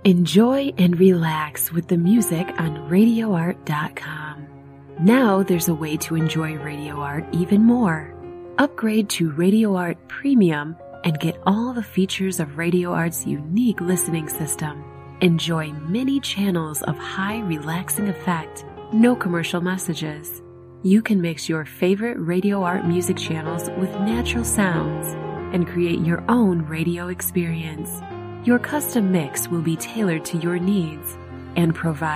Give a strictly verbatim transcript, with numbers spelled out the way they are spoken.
Enjoy and relax with the music on radio art dot com. Now there's a way to enjoy Radio Art even more. Upgrade to Radio Art Premium and get all the features of Radio Art's unique listening system. Enjoy many channels of high relaxing effect, no commercial messages. You can mix your favorite Radio Art music channels with natural sounds and create your own radio experience. Your custom mix will be tailored to your needs and provide